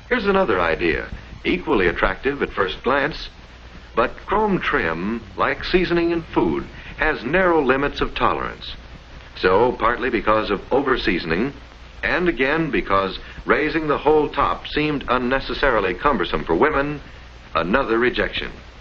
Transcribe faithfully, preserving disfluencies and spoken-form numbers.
Here's another idea, equally attractive at first glance. But chrome trim, like seasoning in food, has narrow limits of tolerance. So, partly because of over-seasoning, and again because raising the whole top seemed unnecessarily cumbersome for women, another rejection.